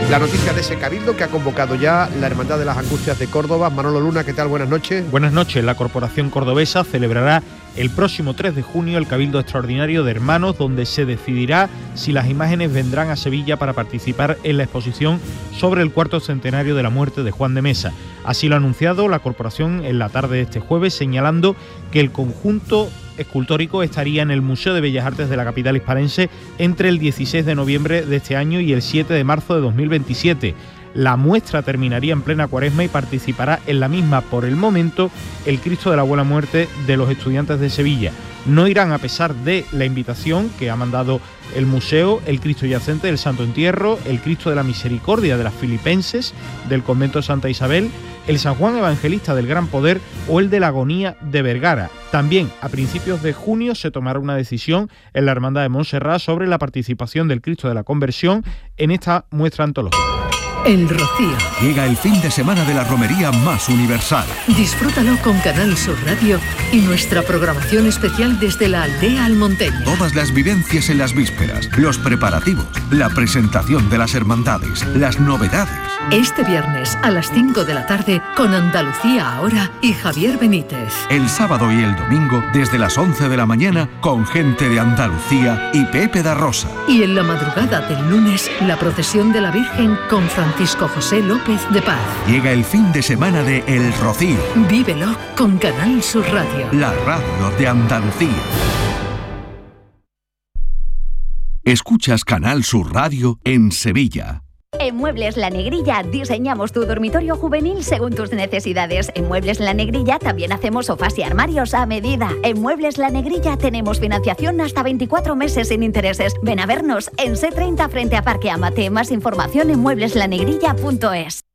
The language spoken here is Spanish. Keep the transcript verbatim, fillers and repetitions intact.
La noticia de ese cabildo que ha convocado ya la Hermandad de las Angustias de Córdoba. Manolo Luna, ¿qué tal? Buenas noches. Buenas noches. La Corporación Cordobesa celebrará el próximo tres de junio el Cabildo Extraordinario de Hermanos, donde se decidirá si las imágenes vendrán a Sevilla para participar en la exposición sobre el cuarto centenario de la muerte de Juan de Mesa. Así lo ha anunciado la Corporación en la tarde de este jueves, señalando que el conjunto escultórico estaría en el Museo de Bellas Artes de la capital hispalense entre el dieciséis de noviembre de este año y el siete de marzo de dos mil veintisiete. La muestra terminaría en plena Cuaresma y participará en la misma, por el momento, el Cristo de la Buena Muerte de los Estudiantes de Sevilla. No irán, a pesar de la invitación que ha mandado el museo, el Cristo Yacente del Santo Entierro, el Cristo de la Misericordia de las Filipenses del Convento de Santa Isabel, el San Juan Evangelista del Gran Poder o el de la Agonía de Vergara. También, a principios de junio, se tomará una decisión en la Hermandad de Montserrat sobre la participación del Cristo de la Conversión en esta muestra antológica. El Rocío. Llega el fin de semana de la romería más universal. Disfrútalo con Canal Sur Radio y nuestra programación especial desde la aldea almonteña. Todas las vivencias en las vísperas, los preparativos, la presentación de las hermandades, las novedades. Este viernes a las cinco de la tarde con Andalucía Ahora y Javier Benítez. El sábado y el domingo desde las once de la mañana con gente de Andalucía y Pepe da Rosa. Y en la madrugada del lunes la procesión de la Virgen con Francisco José López de Paz. Llega el fin de semana de El Rocío. Vívelo con Canal Sur Radio. La radio de Andalucía. Escuchas Canal Sur Radio en Sevilla. En Muebles La Negrilla diseñamos tu dormitorio juvenil según tus necesidades. En Muebles La Negrilla también hacemos sofás y armarios a medida. En Muebles La Negrilla tenemos financiación hasta veinticuatro meses sin intereses. Ven a vernos en C treinta frente a Parque Amate. Más información en muebleslanegrilla punto es.